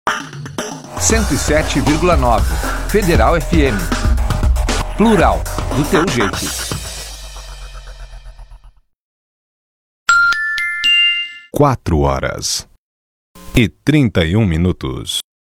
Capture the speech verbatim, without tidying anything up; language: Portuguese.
cento e sete vírgula nove Federal F M. Plural, do teu jeito. Quatro horas e trinta e um minutos.